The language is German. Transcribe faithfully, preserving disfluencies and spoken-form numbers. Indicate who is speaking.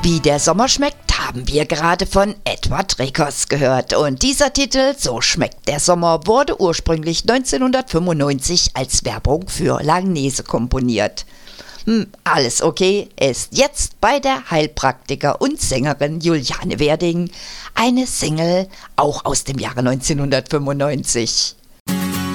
Speaker 1: Wie der Sommer schmeckt, haben wir gerade von Edward Rekers gehört. Und dieser Titel, So schmeckt der Sommer, wurde ursprünglich neunzehnhundertfünfundneunzig als Werbung für Langnese komponiert. Hm, alles okay, ist jetzt bei der Heilpraktiker und Sängerin Juliane Werding eine Single, auch aus dem Jahre neunzehnhundertfünfundneunzig.